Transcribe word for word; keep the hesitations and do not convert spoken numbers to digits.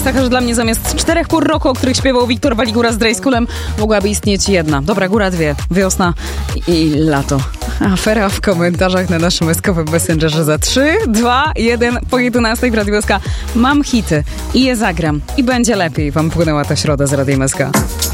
Taka, że dla mnie zamiast czterech pór roku, o których śpiewał Wiktor Waligura z Dreyskulem, mogłaby istnieć jedna. Dobra, góra dwie. Wiosna i lato. Afera w komentarzach na naszym eskowym Messengerze za trzy, dwa, jeden. Po jedenastej w Radiu S K mam hity i je zagram. I będzie lepiej. Wam płynęła ta środa z Radiem S K.